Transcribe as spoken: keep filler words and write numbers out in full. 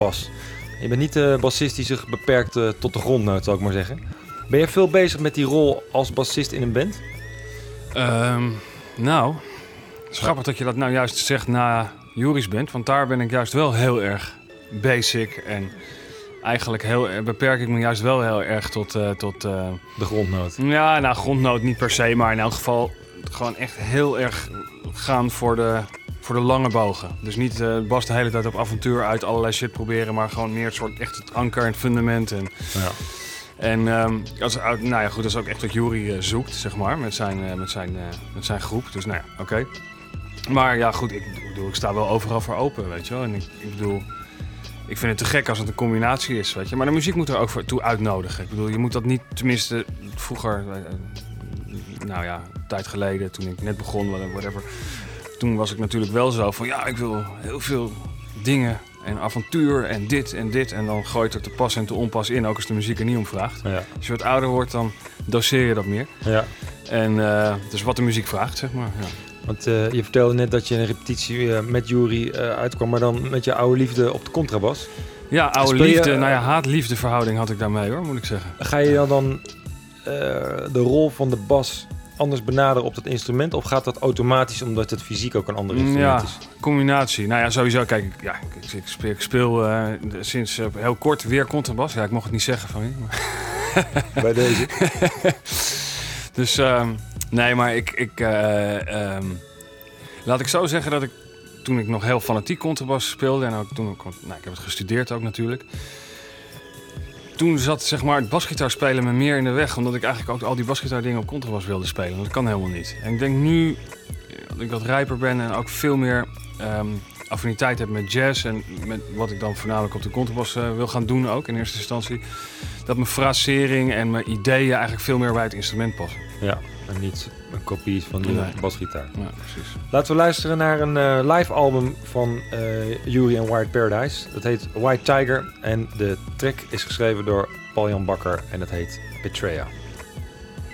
bas. Je bent niet de bassist die zich beperkt uh, tot de grondnoot, zal ik maar zeggen. Ben je veel bezig met die rol als bassist in een band? Um, nou, het is grappig dat je dat nou juist zegt na Juri's band. Want daar ben ik juist wel heel erg basic. En eigenlijk heel, beperk ik me juist wel heel erg tot... Uh, tot uh, de grondnoot? Ja, nou, grondnoot niet per se. Maar in elk geval gewoon echt heel erg gaan voor de... Voor de lange bogen. Dus niet uh, Bas de hele tijd op avontuur uit allerlei shit proberen, maar gewoon meer het soort echt het anker en het fundament. En, ja. en um, als, nou ja, goed, dat is ook echt wat Juri uh, zoekt, zeg maar, met zijn, uh, met zijn, uh, met zijn groep. Dus nou ja, oké. Okay. Maar ja, goed, ik, ik bedoel, ik sta wel overal voor open, weet je wel. En ik, ik bedoel, ik vind het te gek als het een combinatie is, weet je. Maar de muziek moet er ook voor toe uitnodigen. Ik bedoel, je moet dat niet, tenminste, vroeger, uh, nou ja, een tijd geleden, toen ik net begon, whatever. Toen was ik natuurlijk wel zo van, ja, ik wil heel veel dingen en avontuur en dit en dit. En dan gooi je het er te pas en te onpas in, ook als de muziek er niet om vraagt. Ja. Als je wat ouder wordt, dan doseer je dat meer. Ja. En uh, dus wat de muziek vraagt, zeg maar. Ja. Want uh, je vertelde net dat je een repetitie uh, met Juri uh, uitkwam, maar dan met je oude liefde op de contrabas. Ja, oude Speel liefde, je, uh, nou ja, haat-liefde verhouding had ik daarmee, hoor, moet ik zeggen. Ga je dan, dan uh, de rol van de bas anders benaderen op dat instrument, of gaat dat automatisch omdat het fysiek ook een ander instrument ja, is? Combinatie. Nou ja, sowieso. Kijk, ik, ja, ik, ik speel, ik speel uh, sinds uh, heel kort weer contrabas. Ja, ik mocht het niet zeggen van je. Maar bij deze. Dus um, nee, maar ik, ik uh, um, laat ik zo zeggen dat ik toen ik nog heel fanatiek contrabas speelde en ook toen ik, nou, ik heb het gestudeerd ook natuurlijk. Toen zat zeg maar het basgitaar spelen me meer in de weg, omdat ik eigenlijk ook al die basgitaar dingen op contrabas wilde spelen. Dat kan helemaal niet. En ik denk nu dat ik wat rijper ben en ook veel meer um, affiniteit heb met jazz en met wat ik dan voornamelijk op de contrabas uh, wil gaan doen ook in eerste instantie, dat mijn frasering en mijn ideeën eigenlijk veel meer bij het instrument passen. Ja, en niet een kopie van de nee. basgitaar. Ja, precies. Laten we luisteren naar een uh, live album van uh, Juri en White Paradise. Dat heet White Tiger en de track is geschreven door Paul-Jan Bakker en dat heet Betrayal.